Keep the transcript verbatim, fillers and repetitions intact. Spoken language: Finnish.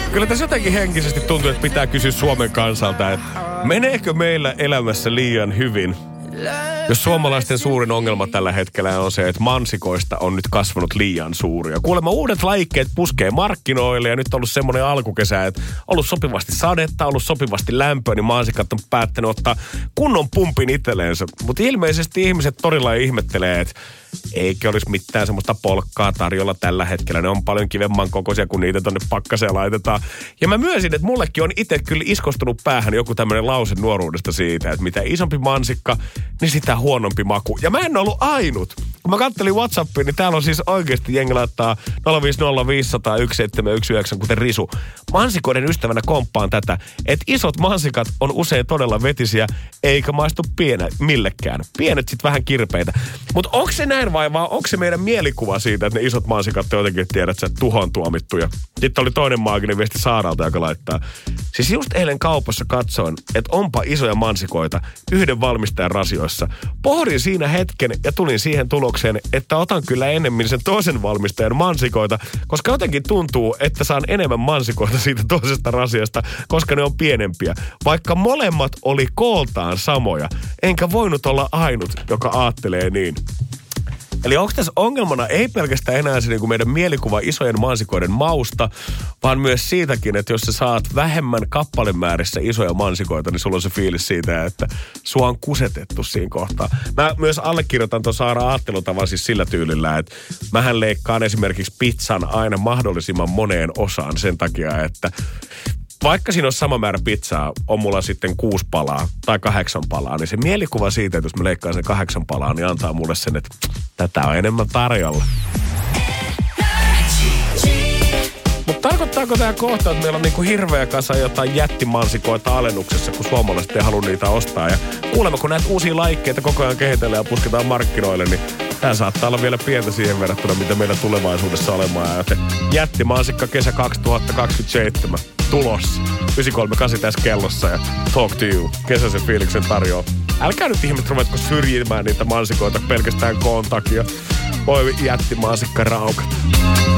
Kyllä tässä jotenkin henkisesti tuntuu, että pitää kysyä Suomen kansalta, että meneekö meillä elämässä liian hyvin? Jos suomalaisten suurin ongelma tällä hetkellä on se, että mansikoista on nyt kasvanut liian suuria. Kuulemma uudet lajikkeet puskee markkinoille ja nyt on ollut semmoinen alkukesä, että on ollut sopivasti sadetta, ollut sopivasti lämpöä, niin mansikat on päättänyt ottaa kunnon pumpin itselleensä. Mutta ilmeisesti ihmiset torilla ihmettelee, että eikä olisi mitään semmoista polkkaa tarjolla tällä hetkellä. Ne on paljon kivemman kokoisia, kun niitä tonne pakkaseen laitetaan. Ja mä myönsin, että mullekin on itse kyllä iskostunut päähän joku tämmöinen lause nuoruudesta siitä, että mitä isompi mansikka, niin sitä huonompi maku. Ja mä en ollut ainut. Kun mä kattelin WhatsAppiin, niin täällä on siis oikeasti jengi laittaa nolla viisi nolla viisi nolla nolla yksi seitsemän yksi yhdeksän, kuten Risu. Mansikoiden ystävänä komppaan tätä, että isot mansikat on usein todella vetisiä, eikä maistu pienet millekään. Pienet sit vähän kirpeitä. Mutta onko se näin vai vaan onko se meidän mielikuva siitä, että ne isot mansikat on jotenkin, tiedät sä, tuhon tuomittuja? Sitten oli toinen maaginen viesti Saaralta, joka laittaa. Siis just eilen kaupassa katsoin, että onpa isoja mansikoita yhden valmistajan rasioissa. Pohdin siinä hetken ja tulin siihen tulokseen, että otan kyllä enemmän sen toisen valmistajan mansikoita, koska jotenkin tuntuu, että saan enemmän mansikoita siitä toisesta rasiasta, koska ne on pienempiä. Vaikka molemmat oli kooltaan samoja, enkä voinut olla ainut, joka aattelee niin. Eli onko tässä ongelmana ei pelkästään enää se niin kuin meidän mielikuva isojen mansikoiden mausta, vaan myös siitäkin, että jos sä saat vähemmän kappalemäärissä isoja mansikoita, niin sulla on se fiilis siitä, että sua on kusetettu siinä kohtaa. Mä myös allekirjoitan tuon Saara aattelutavan siis sillä tyylillä, että mähän leikkaan esimerkiksi pizzan aina mahdollisimman moneen osaan sen takia, että vaikka siinä on sama määrä pizzaa, on mulla sitten kuusi palaa tai kahdeksan palaa, niin se mielikuva siitä, että jos mä leikkaan sen kahdeksan palaa, niin antaa mulle sen, että tätä on enemmän tarjolla. Mutta tarkoittaako tämä kohta, että meillä on niinku hirveä kasa jotain jättimansikoita alennuksessa, kun suomalaiset ei halua niitä ostaa? Ja kuulemma, kun näitä uusia laikkeita koko ajan kehitellään ja pusketaan markkinoille, niin tämä saattaa olla vielä pientä siihen verrattuna, mitä meillä tulevaisuudessa olemaan. Joten jättimansikka kesä kaksituhattakaksikymmentäseitsemän tulossa. yhdeksän kolme kahdeksan tässä kellossa ja Talk to You. Kesäisen fiiliksen tarjoaa. Älkää nyt ihmiset ruvetko syrjimään niitä mansikoita pelkästään koon takia. Voi jättimansikka raukat.